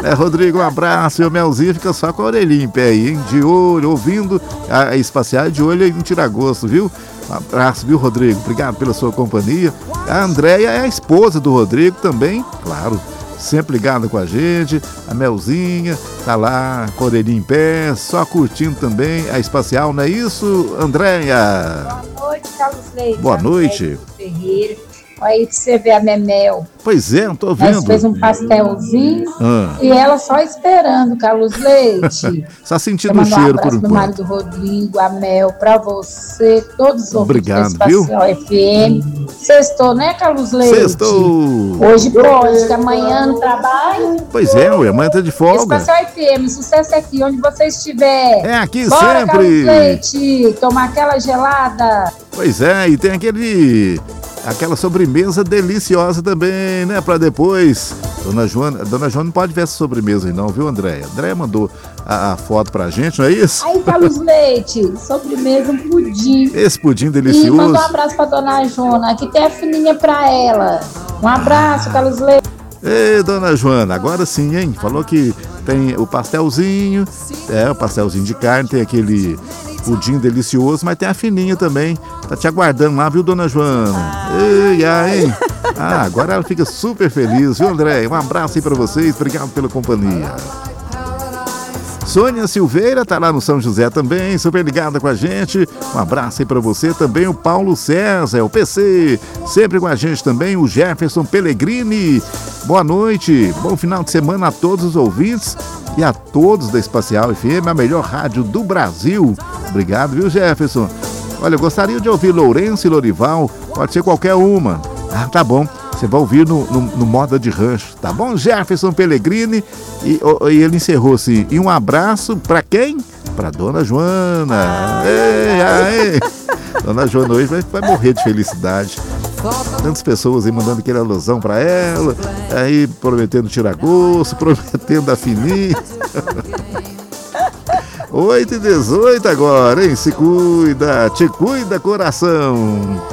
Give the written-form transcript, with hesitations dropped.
Rodrigo, um abraço. E o Melzinho fica só com a orelhinha em pé aí, hein? De olho, ouvindo a espacial, de olho em Tiragosto, viu? Um abraço, viu, Rodrigo? Obrigado pela sua companhia. A Andréia é a esposa do Rodrigo também, claro, sempre ligada com a gente. A Melzinha tá lá com a orelhinha em pé, só curtindo também a espacial, não é isso, Andréia? Boa noite, Carlos Leite. Boa noite. Ferreira. Aí você vê a Memel. Pois é, não tô vendo. Nós fez um pastelzinho e ela só esperando, Carlos Leite. Só sentindo o cheiro por enquanto. Do marido Rodrigo, a Mel, pra você, todos os ouvintes da viu? FM. Sextou, né, Carlos Leite? Sextou. Hoje pode, que amanhã não trabalha. Pois é, amanhã tá de folga. Espacial FM, sucesso aqui, onde você estiver. É aqui. Bora, sempre. Carlos Leite, tomar aquela gelada. Pois é, e tem aquela sobremesa deliciosa também, né? Pra depois. Dona Joana não pode ver essa sobremesa aí não, viu, Andréia? Andréia mandou a foto pra gente, não é isso? Aí, Carlos Leite, sobremesa, um pudim. Esse pudim delicioso. E manda um abraço pra Dona Joana, aqui tem a fininha pra ela. Um abraço, Carlos Leite. Ei, Dona Joana, agora sim, hein? Falou que tem o pastelzinho, o pastelzinho de carne, tem aquele pudim delicioso, mas tem a fininha também. Tá te aguardando lá, viu, Dona Joana? Ei, aí. Agora ela fica super feliz, viu, André? Um abraço aí pra vocês, obrigado pela companhia. Sônia Silveira tá lá no São José também, super ligada com a gente. Um abraço aí pra você também. O Paulo César, o PC, sempre com a gente também. O Jefferson Pellegrini. Boa noite, bom final de semana a todos os ouvintes e a todos da Espacial FM, a melhor rádio do Brasil. Obrigado, viu, Jefferson? Olha, eu gostaria de ouvir Lourenço e Lorival, pode ser qualquer uma. Tá bom. Você vai ouvir no Moda de Rancho, tá bom? Jefferson Pellegrini, e ele encerrou assim, e um abraço pra quem? Pra Dona Joana. Ei. Dona Joana hoje vai morrer de felicidade. Tantas pessoas aí mandando aquele alusão pra ela, aí prometendo tiragosto, prometendo a fininha. 8h18 agora, hein? Se cuida, te cuida, coração.